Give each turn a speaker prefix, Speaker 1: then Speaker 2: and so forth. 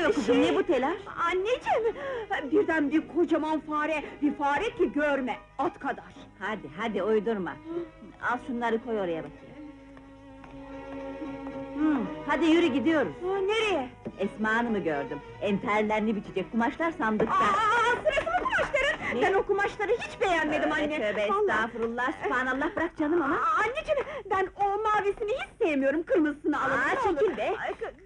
Speaker 1: oluyor kızım, ne bu telaş?
Speaker 2: Anneciğim, birden bir kocaman fare, bir fare ki görme, at kadar.
Speaker 1: Hadi, hadi uydurma! Al şunları koy oraya bakayım. Hadi yürü gidiyoruz!
Speaker 2: Nereye?
Speaker 1: Esma Hanım'ı gördüm, enterlerini biçecek, kumaşlar sandıkta!
Speaker 2: Sırası mı kumaşların?
Speaker 1: Ne?
Speaker 2: Ben o kumaşları hiç beğenmedim anne!
Speaker 1: Tövbe
Speaker 2: Vallahi.
Speaker 1: estağfurullah, sübhanallah, bırak canım ama!
Speaker 2: Anneciğim, ben o mavisini hiç sevmiyorum, kırmızısını alın!
Speaker 1: Aa,
Speaker 2: ne olur.
Speaker 1: çekil be!